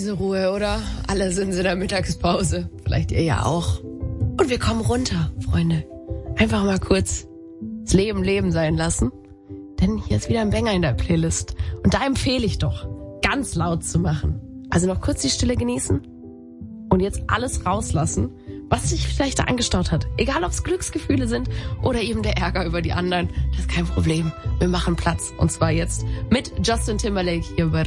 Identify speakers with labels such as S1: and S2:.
S1: diese Ruhe, oder? Alle sind in der Mittagspause. Vielleicht ihr ja auch. Und wir kommen runter, Freunde. Einfach mal kurz das Leben sein lassen. Denn hier ist wieder ein Banger in der Playlist. Und da empfehle ich doch, ganz laut zu machen. Also noch kurz die Stille genießen und jetzt alles rauslassen, was sich vielleicht da angestaut hat. Egal, ob es Glücksgefühle sind oder eben der Ärger über die anderen. Das ist kein Problem. Wir machen Platz. Und zwar jetzt mit Justin Timberlake hier bei